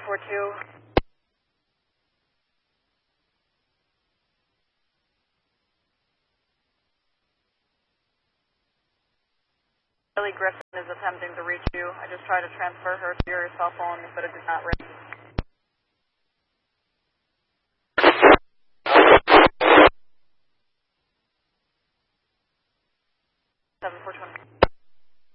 942. Billy Griffin is attempting to reach you. I just tried to transfer her to your cell phone, but it did not ring.